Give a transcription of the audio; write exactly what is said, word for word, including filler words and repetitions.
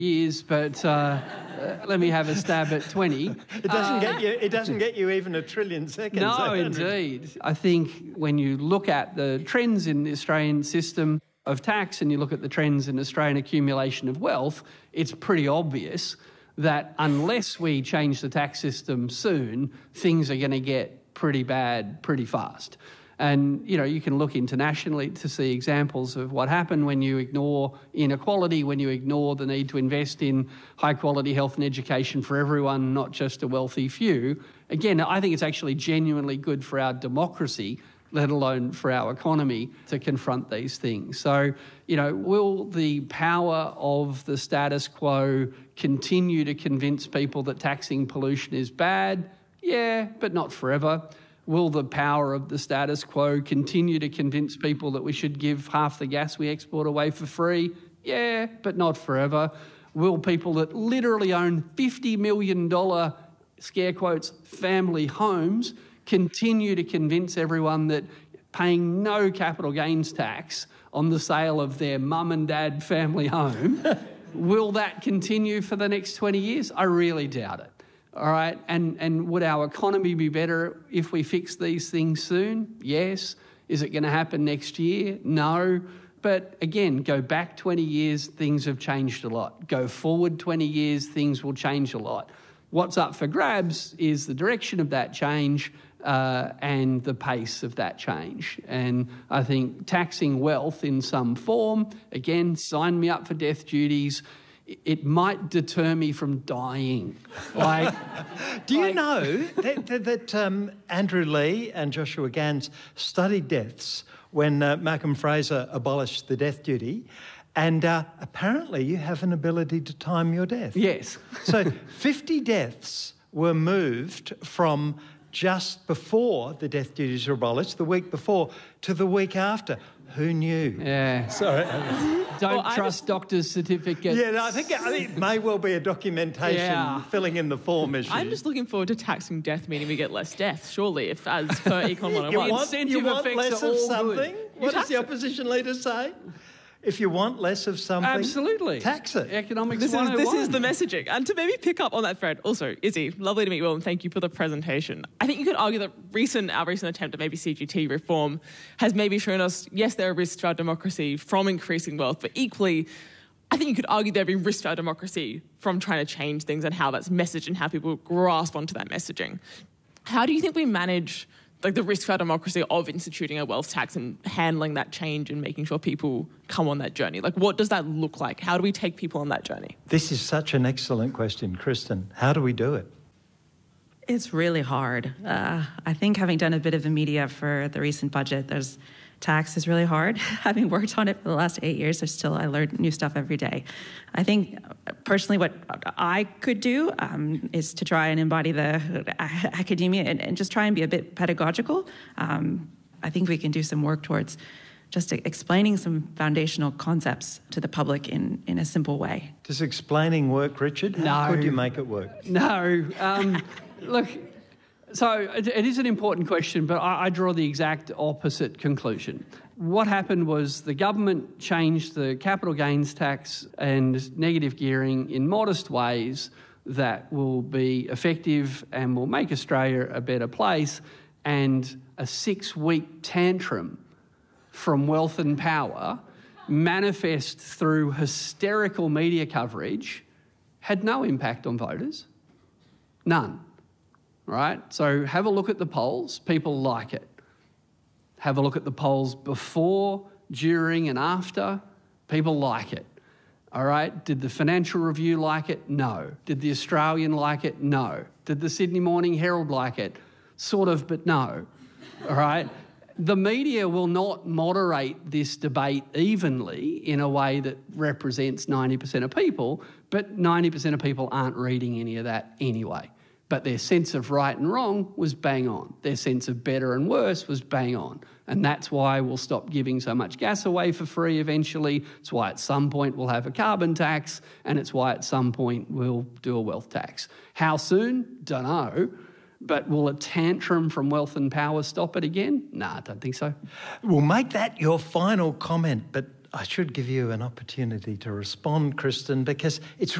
years, but uh, uh, let me have a stab at twenty. It doesn't uh, get you. It doesn't get you even a trillion seconds. No, so indeed. I think when you look at the trends in the Australian system of tax and you look at the trends in Australian accumulation of wealth, it's pretty obvious that unless we change the tax system soon, things are going to get pretty bad pretty fast. And, you know, you can look internationally to see examples of what happened when you ignore inequality, when you ignore the need to invest in high-quality health and education for everyone, not just a wealthy few. Again, I think it's actually genuinely good for our democracy, let alone for our economy, to confront these things. So, you know, will the power of the status quo continue to convince people that taxing pollution is bad? Yeah, but not forever. Will the power of the status quo continue to convince people that we should give half the gas we export away for free? Yeah, but not forever. Will people that literally own fifty million dollars, scare quotes, family homes continue to convince everyone that paying no capital gains tax on the sale of their mum and dad family home, will that continue for the next twenty years? I really doubt it. All right, and, and would our economy be better if we fix these things soon? Yes. Is it going to happen next year? No. But again, go back twenty years, things have changed a lot. Go forward twenty years, things will change a lot. What's up for grabs is the direction of that change uh, and the pace of that change. And I think taxing wealth in some form, again, sign me up for death duties. It might deter me from dying. Like, do you like, know that, that, that um, Andrew Leigh and Joshua Gans studied deaths when uh, Malcolm Fraser abolished the death duty, and uh, apparently you have an ability to time your death. Yes. So fifty deaths were moved from just before the death duties were abolished, the week before, to the week after. Who knew? Yeah. Sorry. Don't well, trust just, doctors' certificates. Yeah, no, I think I think it may well be a documentation yeah. filling in the form issue. I'm just looking forward to taxing death, meaning we get less deaths, surely, if as per Econ one oh one. you want, you want less of something? Good. What does the opposition leader say? If you want less of something, absolutely, tax it. Economics this one oh one. Is, this is the messaging. And to maybe pick up on that thread, also, Izzy, lovely to meet you all, and thank you for the presentation. I think you could argue that recent our recent attempt at maybe C G T reform has maybe shown us, yes, there are risks to our democracy from increasing wealth, but equally, I think you could argue there have been risks to our democracy from trying to change things and how that's messaged and how people grasp onto that messaging. How do you think we manage like the risk for our democracy of instituting a wealth tax and handling that change and making sure people come on that journey? Like, what does that look like? How do we take people on that journey? This is such an excellent question, Kristen. How do we do it? It's really hard. Uh, I think having done a bit of the media for the recent budget, there's tax is really hard. Having worked on it for the last eight years, there's still, I learn new stuff every day. I think personally what I could do um, is to try and embody the academia and, and just try and be a bit pedagogical. Um, I think we can do some work towards just explaining some foundational concepts to the public in, in a simple way. Does explaining work, Richard? How no. could you make it work? No. Um, look, so it, it is an important question, but I, I draw the exact opposite conclusion. What happened was the government changed the capital gains tax and negative gearing in modest ways that will be effective and will make Australia a better place, and a six-week tantrum from Wealth and Power manifest through hysterical media coverage had no impact on voters. None. Right? So have a look at the polls. People like it. Have a look at the polls before, during and after. People like it. All right? Did the Financial Review like it? No. Did the Australian like it? No. Did the Sydney Morning Herald like it? Sort of, but no. All right? The media will not moderate this debate evenly in a way that represents ninety percent of people, but ninety percent of people aren't reading any of that anyway. But their sense of right and wrong was bang on. Their sense of better and worse was bang on. And that's why we'll stop giving so much gas away for free eventually. It's why at some point we'll have a carbon tax, and it's why at some point we'll do a wealth tax. How soon? Don't know. But will a tantrum from Wealth and Power stop it again? No, I don't think so. We'll make that your final comment, but I should give you an opportunity to respond, Kristen, because it's